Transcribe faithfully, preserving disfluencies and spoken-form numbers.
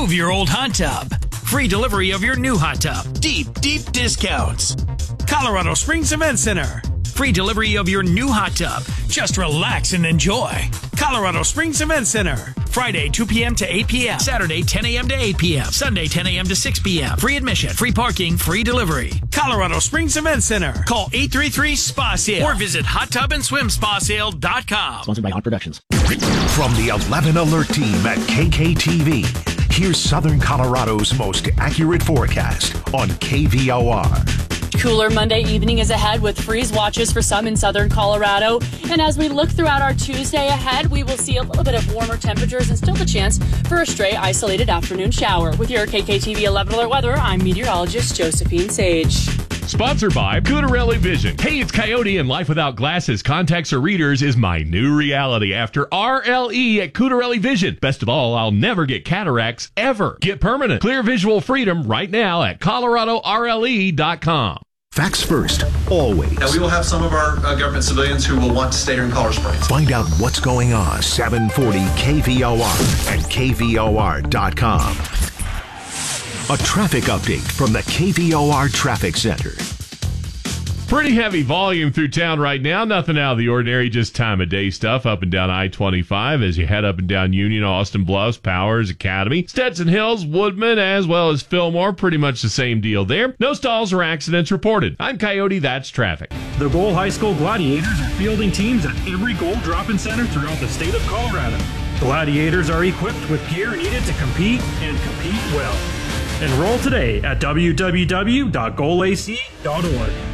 Move your old hot tub. Free delivery of your new hot tub. Deep, deep discounts. Colorado Springs Event Center. Free delivery of your new hot tub. Just relax and enjoy. Colorado Springs Event Center. Friday, two p.m. to eight p.m. Saturday, ten a.m. to eight p.m. Sunday, ten a.m. to six p.m. Free admission, free parking, free delivery. Colorado Springs Event Center. Call eight three three S P A Sale or visit hot tub and swim spa sale dot com. Sponsored by Hot Productions. From the eleven Alert team at K K T V, here's Southern Colorado's most accurate forecast on K V O R. Cooler Monday evening is ahead with freeze watches for some in southern Colorado. And as we look throughout our Tuesday ahead, we will see a little bit of warmer temperatures and still the chance for a stray isolated afternoon shower. With your K K T V eleven Alert weather, I'm meteorologist Josephine Sage. Sponsored by Cutarelli Vision. Hey, it's Coyote, and life without glasses, contacts, or readers is my new reality after R L E at Cutarelli Vision. Best of all, I'll never get cataracts ever. Get permanent, clear visual freedom right now at Colorado R L E dot com. Facts first, always. Now, we will have some of our uh, government civilians who will want to stay here in Colorado Springs. Find out what's going on. seven forty K V O R and K V O R dot com. A traffic update from the K V O R Traffic Center. Pretty heavy volume through town right now. Nothing out of the ordinary, just time of day stuff up and down I twenty-five as you head up and down Union, Austin Bluffs, Powers, Academy, Stetson Hills, Woodman, as well as Fillmore. Pretty much the same deal there. No stalls or accidents reported. I'm Coyote, that's traffic. The Goal High School Gladiators are fielding teams at every Goal drop-in center throughout the state of Colorado. Gladiators are equipped with gear needed to compete and compete well. Enroll today at w w w dot goal a c dot org.